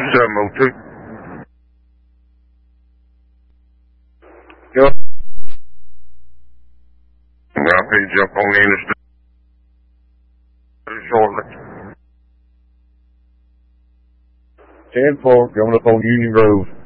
702. Go. I'll be jump on the interstate shortly. 10-4, going up on Union Grove.